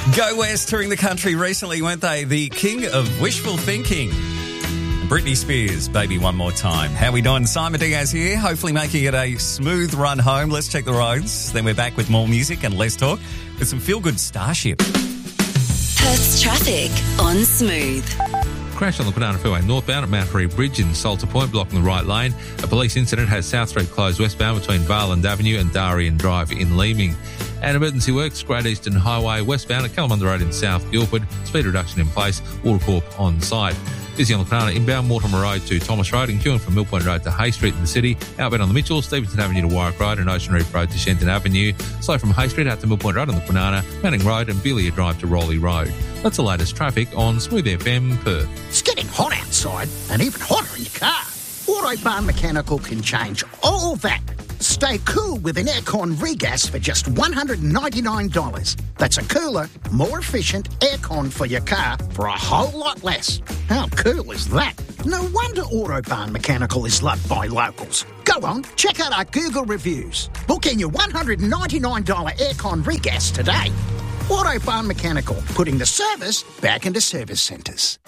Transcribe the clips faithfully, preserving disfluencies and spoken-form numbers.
Go West touring the country recently, weren't they? The king of wishful thinking. Britney Spears, Baby One More Time. How we doing? Simon Diaz here, hopefully making it a smooth run home. Let's check the roads. Then we're back with more music and less talk with some feel-good Starship. Perth's traffic on Smooth. Crash on the Kwinana Freeway northbound at Mount Free Bridge in Salter Point, blocking the right lane. A police incident has South Street closed westbound between Varland Avenue and Darien Drive in Leeming. And emergency works, Great Eastern Highway westbound at Kalamunda Road in South Guildford. Speed reduction in place, Watercorp on site. Busy on the Kwinana inbound, Mortimer Road to Thomas Road and queuing from Mill Point Road to Hay Street in the city. Outbound on the Mitchell, Stevenson Avenue to Warwick Road and Ocean Reef Road to Shenton Avenue. Slow from Hay Street out to Mill Point Road on the Kwinana, Manning Road and Belia Drive to Rowley Road. That's the latest traffic on Smooth F M Perth. It's getting hot outside and even hotter in your car. Autobahn Mechanical can change all that. Stay cool with an aircon regas for just one hundred ninety-nine dollars. That's a cooler, more efficient aircon for your car for a whole lot less. How cool is that? No wonder Autobahn Mechanical is loved by locals. Go on, check out our Google reviews. Book in your one hundred ninety-nine dollars aircon regas today. Autobahn Mechanical, putting the service back into service centres.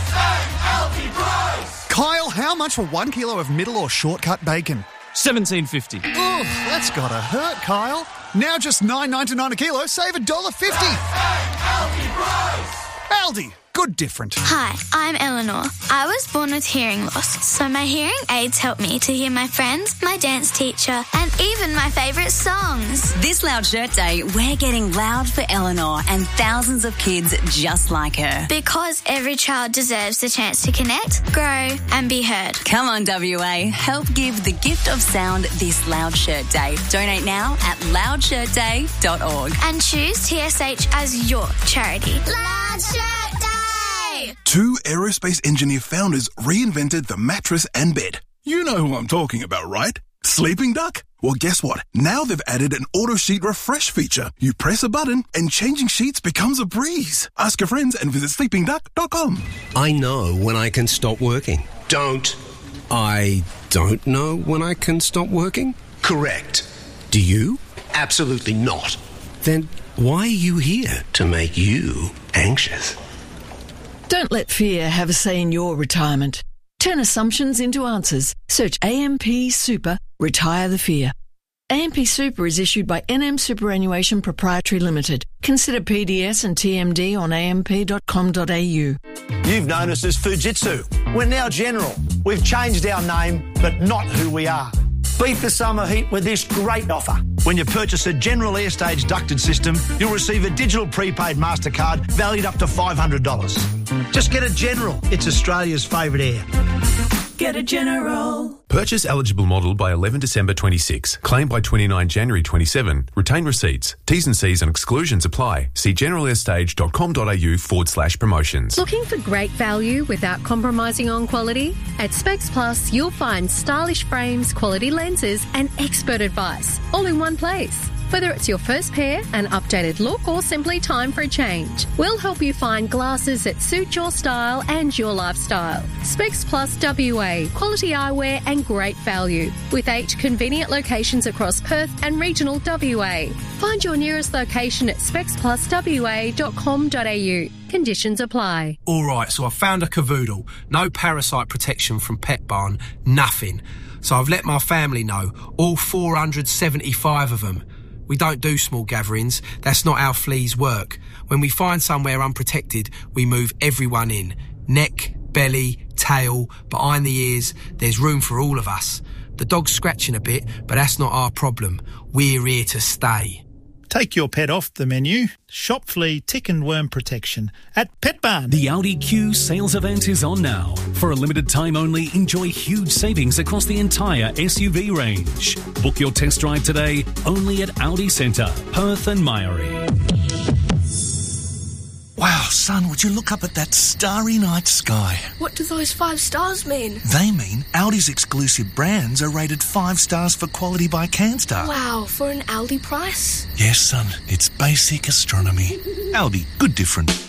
Kyle, how much for one kilo of middle or shortcut bacon? seventeen fifty. Oof, that's gotta hurt, Kyle. Now just nine ninety-nine a kilo, save one dollar fifty. Aldi, good different. Hi, I'm Eleanor. I was born with hearing loss, so my hearing aids help me to hear my friends, my dance teacher, and even my favourite songs. This Loud Shirt Day, we're getting loud for Eleanor and thousands of kids just like her. Because every child deserves the chance to connect, grow, and be heard. Come on, W A. Help give the gift of sound this Loud Shirt Day. Donate now at loud shirt day dot org. And choose T S H as your charity. Loud Shirt Day! Two aerospace engineer founders reinvented the mattress and bed. You know who I'm talking about, right? Sleeping Duck? Well, guess what? Now they've added an auto sheet refresh feature. You press a button and changing sheets becomes a breeze. Ask your friends and visit sleeping duck dot com. I know when I can stop working. Don't. I don't know when I can stop working? Correct. Do you? Absolutely not. Then why are you here? To make you anxious. Don't let fear have a say in your retirement. Turn assumptions into answers. Search A M P Super, Retire the Fear. A M P Super is issued by N M Superannuation Proprietary Limited. Consider P D S and T M D on a m p dot com dot a u. You've known us as Fujitsu. We're now General. We've changed our name, but not who we are. Beat the summer heat with this great offer. When you purchase a General Airstage ducted system, you'll receive a digital prepaid MasterCard valued up to five hundred dollars. Just get a General. It's Australia's favourite air. Get a General. Purchase eligible model by eleven December twenty-six. Claim by twenty-nine January twenty-seven. Retain receipts. T's and C's and exclusions apply. See generalair.stage.com.au forward slash promotions. Looking for great value without compromising on quality? At Specs Plus, you'll find stylish frames, quality lenses and expert advice all in one place. Whether it's your first pair, an updated look, or simply time for a change, we'll help you find glasses that suit your style and your lifestyle. Specs Plus W A, quality eyewear and great value, with eight convenient locations across Perth and regional W A. Find your nearest location at specs plus w a dot com dot a u. Conditions apply. All right, so I found a cavoodle. No parasite protection from Pet Barn, nothing. So I've let my family know, all four hundred seventy-five of them. We don't do small gatherings. That's not how fleas work. When we find somewhere unprotected, we move everyone in. Neck, belly, tail, behind the ears. There's room for all of us. The dog's scratching a bit, but that's not our problem. We're here to stay. Take your pet off the menu. Shop flea, tick and worm protection at Pet Barn. The Audi Q sales event is on now. For a limited time only, enjoy huge savings across the entire S U V range. Book your test drive today only at Audi Centre, Perth and Myrie. Wow, son, would you look up at that starry night sky? What do those five stars mean? They mean Audi's exclusive brands are rated five stars for quality by CanStar. Wow, for an Aldi price? Yes, son, it's basic astronomy. Aldi, good different.